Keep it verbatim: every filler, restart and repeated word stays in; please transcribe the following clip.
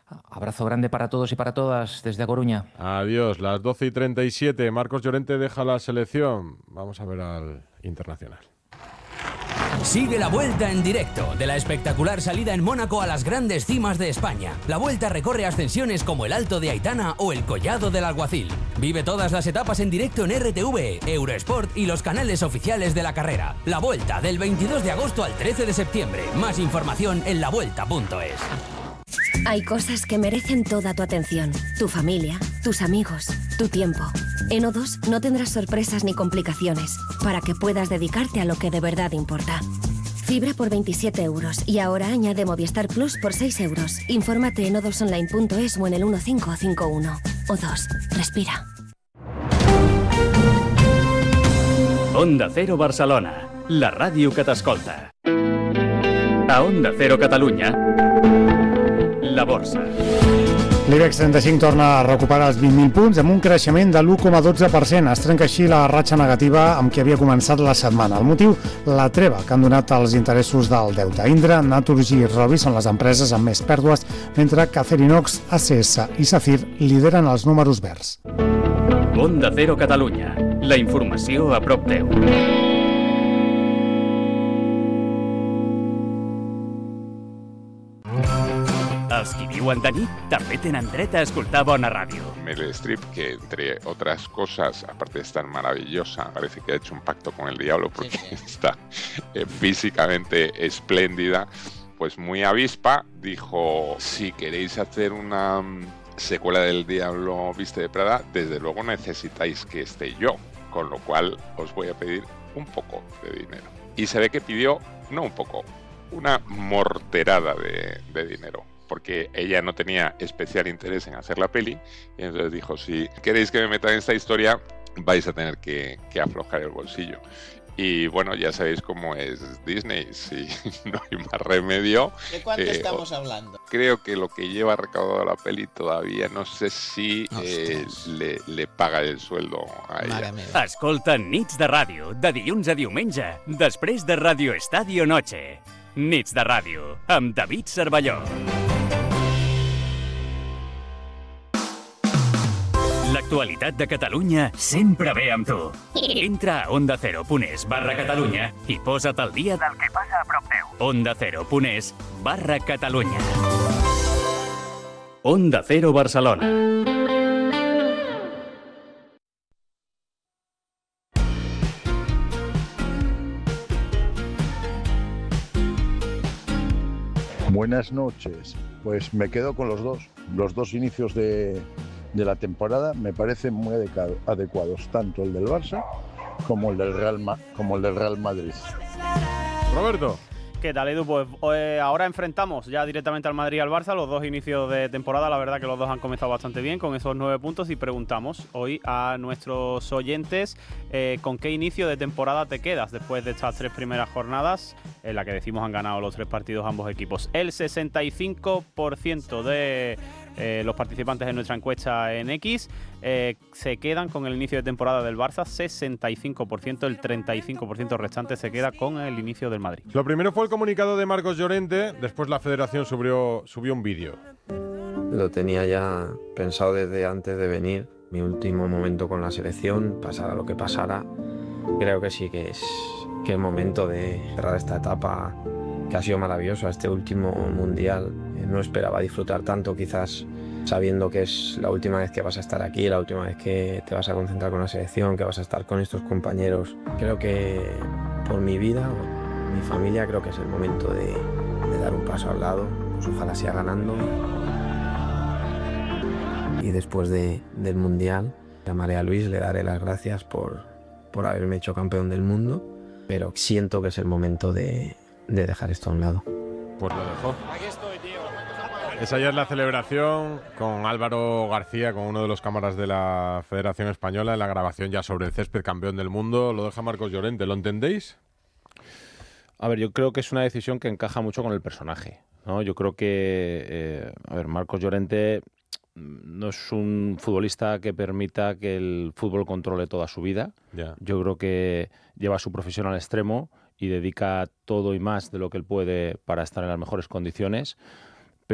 Abrazo grande para todos y para todas desde A Coruña. Adiós, las doce y treinta y siete. Marcos Llorente deja la selección. Vamos a ver al internacional. Sigue la Vuelta en directo de la espectacular salida en Mónaco a las grandes cimas de España. La Vuelta recorre ascensiones como el Alto de Aitana o el Collado del Alguacil. Vive todas las etapas en directo en R T V, Eurosport y los canales oficiales de la carrera. La Vuelta del veintidós de agosto al trece de septiembre. Más información en la vuelta punto es. Hay cosas que merecen toda tu atención. Tu familia, tus amigos, tu tiempo. En O dos no tendrás sorpresas ni complicaciones, para que puedas dedicarte a lo que de verdad importa. Fibra por veintisiete euros y ahora añade Movistar Plus por seis euros. Infórmate en o dos online punto es o en el uno cinco cinco uno. O dos, respira. Onda Cero Barcelona, la ràdio que t'escolta. A Onda Cero Catalunya, la borsa. L'IBEX trenta-cinc torna a recuperar els vint mil punts amb un creixement de l'u coma dotze per cent. Es trenca així la ratxa negativa amb què havia començat la setmana. El motiu, la treva que han donat els interessos del deute. Indra, Naturgy i Rovi són les empreses amb més pèrdues, mentre que Acerinox, A C S i Safir lideren els números verds. Onda Cero Catalunya, la informació a prop teu. Els qui viuen de nit també tenen dret a escoltar bona ràdio. Meryl Streep, que entre otras cosas, aparte de estar maravillosa, parece que ha hecho un pacto con el diablo porque sí, sí. está eh, físicamente espléndida, pues muy avispa, dijo, si queréis hacer una secuela del Diablo Viste de Prada, desde luego necesitáis que esté yo, con lo cual os voy a pedir un poco de dinero. Y se ve que pidió, no un poco, una morterada de, de dinero, porque ella no tenía especial interés en hacer la peli, y entonces dijo, si queréis que me meta en esta historia, vais a tener que, que aflojar el bolsillo. Y bueno, ya sabéis cómo es Disney, si no hay más remedio. ¿De cuánto eh, estamos o, hablando? Creo que lo que lleva recaudado la peli todavía no sé si eh, le, le paga el sueldo a ella. Escolta Nits de Ràdio, de dilluns a diumenge, després de Radio Estadio Noche. Nits de Ràdio, amb David Cervelló. L'actualitat de Catalunya sempre ve amb tu. Entra a onda cero punt es barra Catalunya i posa't al dia del que passa a prop teu. onda cero punt es barra Catalunya. Onda Cero Barcelona. Buenas noches. Pues me quedo con los dos. Los dos inicios de, de la temporada me parecen muy adecuados, tanto el del Barça como el del Real, Ma- como el del Real Madrid. Roberto. ¿Qué tal, Edu? Pues eh, ahora enfrentamos ya directamente al Madrid y al Barça, los dos inicios de temporada. La verdad que los dos han comenzado bastante bien con esos nueve puntos y preguntamos hoy a nuestros oyentes eh, ¿con qué inicio de temporada te quedas después de estas tres primeras jornadas en la que decimos han ganado los tres partidos ambos equipos? El sesenta y cinco por ciento de eh, los participantes en nuestra encuesta en X eh, se quedan con el inicio de temporada del Barça, sesenta y cinco por ciento, el treinta y cinco por ciento restante se queda con el inicio del Madrid. Lo primero fue el comunicado de Marcos Llorente, después la federación subió, subió un vídeo. Lo tenía ya pensado desde antes de venir, mi último momento con la selección, pasara lo que pasara. Creo que sí que es, que es momento de cerrar esta etapa que ha sido maravillosa, este último mundial. No esperaba disfrutar tanto, quizás sabiendo que es la última vez que vas a estar aquí, la última vez que te vas a concentrar con la selección, que vas a estar con estos compañeros. Creo que por mi vida, mi familia, creo que es el momento de, de dar un paso al lado, pues ojalá sea ganando. Y después de, del mundial, llamaré a Luis, le daré las gracias por, por haberme hecho campeón del mundo, pero siento que es el momento de, de dejar esto a un lado. Pues lo dejó. Esa ya es la celebración con Álvaro García, con uno de los cámaras de la Federación Española, en la grabación ya sobre el césped, campeón del mundo. Lo deja Marcos Llorente, ¿lo entendéis? A ver, yo creo que es una decisión que encaja mucho con el personaje, ¿no? Yo creo que, eh, a ver, Marcos Llorente no es un futbolista que permita que el fútbol controle toda su vida. Yeah. Yo creo que lleva su profesión al extremo y dedica todo y más de lo que él puede para estar en las mejores condiciones.